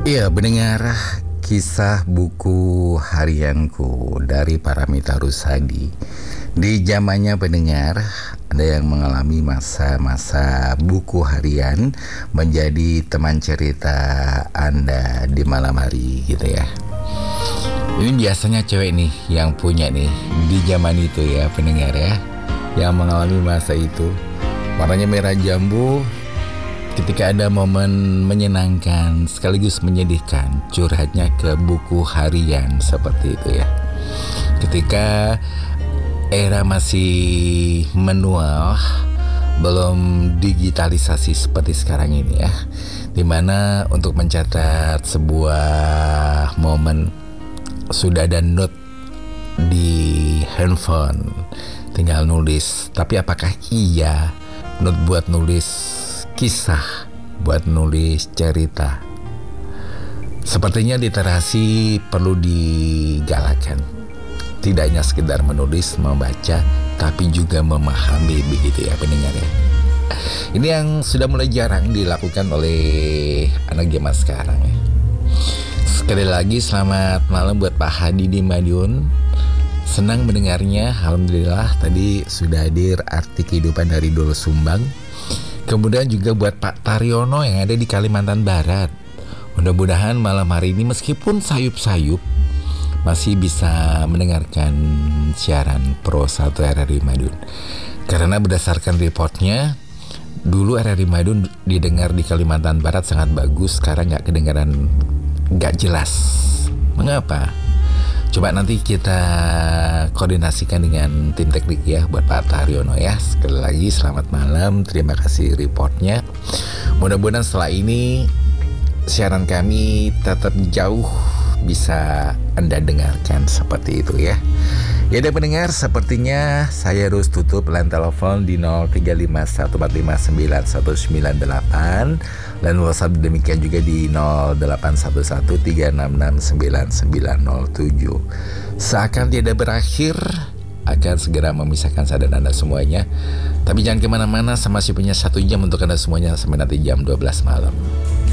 Iya, mendengar kisah buku harianku dari Paramita Rusady. Di zamannya pendengar, ada yang mengalami masa-masa buku harian menjadi teman cerita Anda di malam hari gitu ya. Ini biasanya cewek nih yang punya nih di zaman itu ya pendengar ya, yang mengalami masa itu. Warnanya merah jambu. Ketika ada momen menyenangkan sekaligus menyedihkan, curhatnya ke buku harian seperti itu ya. Ketika era masih manual, belum digitalisasi seperti sekarang ini ya, dimana untuk mencatat sebuah momen sudah ada note di handphone, tinggal nulis. Tapi apakah iya note buat nulis kisah, buat nulis cerita? Sepertinya literasi perlu digalakan. Tidak hanya sekedar menulis, membaca, tapi juga memahami, begitu ya pendengar ya. Ini yang sudah mulai jarang dilakukan oleh anak zaman sekarang ya. Sekali lagi selamat malam buat Pak Hadi di Madiun. Senang mendengarnya, alhamdulillah tadi sudah hadir arti kehidupan dari Doel Sumbang. Kemudian juga buat Pak Taryono yang ada di Kalimantan Barat. Mudah-mudahan malam hari ini meskipun sayup-sayup masih bisa mendengarkan siaran Pro 1 RRI Madiun. Karena berdasarkan reportnya, dulu RRI Madiun didengar di Kalimantan Barat sangat bagus, sekarang gak jelas. Mengapa? Coba nanti kita koordinasikan dengan tim teknik ya buat Pak Taryono ya. Sekali lagi selamat malam, terima kasih reportnya. Mudah-mudahan setelah ini siaran kami tetap jauh bisa Anda dengarkan seperti itu ya. Ya udah pendengar, sepertinya saya harus tutup line telepon di 0351459198 dan WhatsApp demikian juga di 0811366997. Seakan tiada berakhir, akan segera memisahkan saya dan Anda semuanya. Tapi jangan kemana-mana, sama masih punya 1 jam untuk Anda semuanya sampai nanti jam 12 malam.